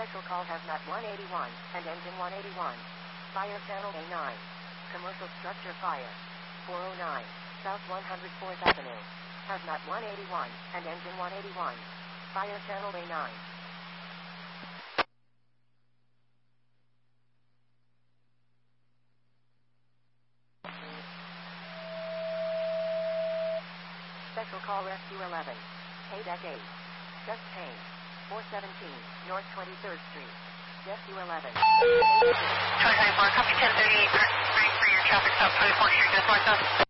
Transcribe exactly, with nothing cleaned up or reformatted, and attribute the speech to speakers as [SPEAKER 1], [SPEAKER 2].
[SPEAKER 1] Special call Hazmat one eighty-one and engine one eighty-one. Fire channel A nine. Commercial structure fire. four oh nine. South one hundred fourth Avenue. Hazmat one eighty-one and engine one eighty-one. Fire channel A nine. Special call Rescue eleven. Paydeck eight. Just Payne. four seventeen North twenty-third Street. Rescue eleven.
[SPEAKER 2] twenty twenty-four, copy ten thirty-eight, ready for your traffic stop, twenty-fourth Street, just north of.